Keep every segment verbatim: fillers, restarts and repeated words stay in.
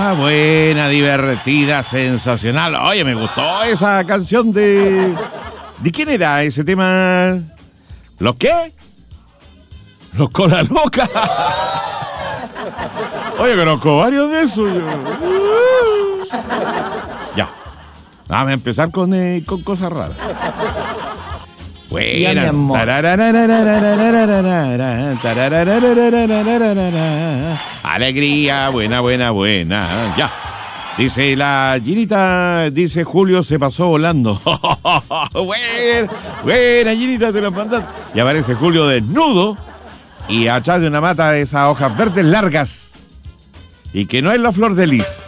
buena, buena, divertida, sensacional. Oye, me gustó esa canción de... ¿De quién era ese tema? ¿Los qué? Los Cola Loca. Oye, conozco varios de esos. Yo. Ya. Vamos a empezar con, eh, con cosas raras. Buena. Alegría, buena, buena, buena. Ya. Dice la Ginita, dice Julio se pasó volando. buena, buena Ginita, te lo mandaste. Y aparece Julio desnudo y atrás de una mata de esas hojas verdes largas. Y que no es la flor de lis.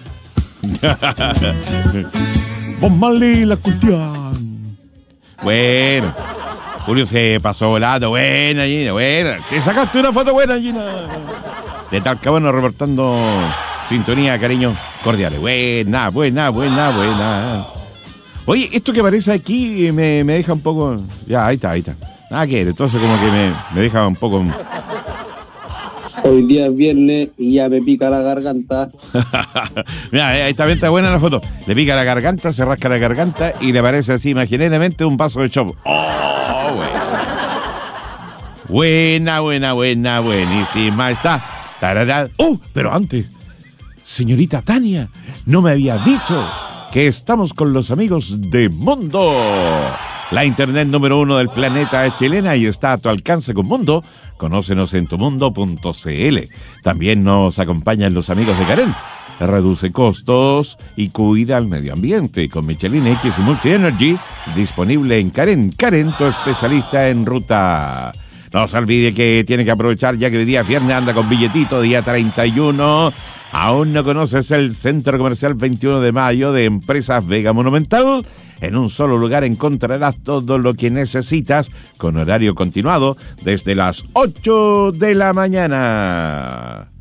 Vos Marley la cuestión. Bueno, Julio se pasó volando. Buena Gina, buena. Te sacaste una foto buena, Gina. De Talcahuano reportando sintonía, cariño cordiales. Buena, buena, buena, buena. Oye, esto que aparece aquí me, me deja un poco... Ya, ahí está, ahí está. Nada que ver, entonces como que me, me deja un poco... Hoy día es viernes y ya me pica la garganta. Mira, ahí está, está buena la foto. Le pica la garganta, se rasca la garganta y le parece así imaginariamente un vaso de chop. ¡Oh, buena! Buena, buena, buena, buenísima está. Tarará. ¡Oh! Pero antes, señorita Tania, no me había dicho que estamos con los amigos de Mundo. La internet número uno del planeta es chilena y está a tu alcance con Mundo. Conócenos en tumundo punto cl. También nos acompañan los amigos de Karen. Reduce costos y cuida al medio ambiente con Michelin X Multi Energy, disponible en Karen. Karen, tu especialista en ruta. No se olvide que tiene que aprovechar ya que hoy día viernes anda con billetito, día treinta y uno. ¿Aún no conoces el Centro Comercial veintiuno de mayo de Empresas Vega Monumental? En un solo lugar encontrarás todo lo que necesitas con horario continuado desde las ocho de la mañana.